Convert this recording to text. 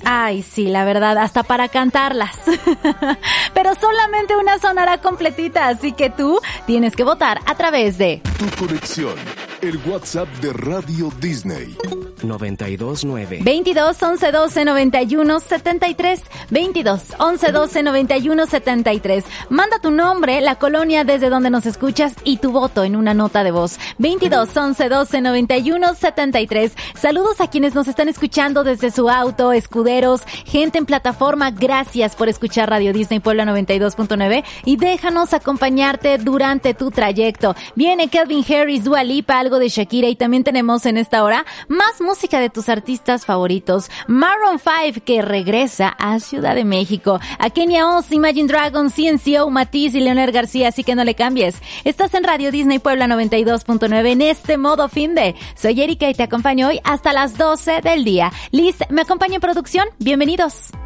Ay, sí, la verdad, hasta para cantarlas. Pero solamente una sonará completita, así que tú tienes que votar a través de Tu conexión, el WhatsApp de Radio Disney. 929 22 11 12 91 73 22 11 12 91 73. Manda tu nombre, la colonia desde donde nos escuchas y tu voto en una nota de voz. 22 11 12 91 73. Saludos a quienes nos están escuchando desde su auto, escuderos, gente en plataforma. Gracias por escuchar Radio Disney Puebla 92.9 y déjanos acompañarte durante tu trayecto. Viene Calvin Harris, Dua Lipa, algo de Shakira y también tenemos en esta hora más música de tus artistas favoritos. Maroon 5 que regresa a Ciudad de México. A Kenia Oz, Imagine Dragons, CNCO, Matiz y Leonel García, así que no le cambies. Estás en Radio Disney Puebla 92.9 en este modo fin de. Soy Erika y te acompaño hoy hasta las 12 del día. Liz, ¿me acompaña en producción? Bienvenidos.